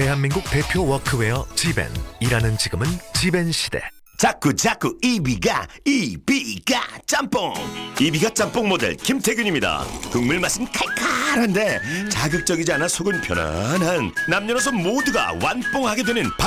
대한민국 대표 워크웨어 지벤. 일하는 지금은 지벤 시대. 자꾸 이비가 짬뽕. 이비가 짬뽕 모델 김태균입니다. 국물 맛은 칼칼한데 자극적이지 않아 속은 편안한 남녀노소 모두가 완뽕하게 되는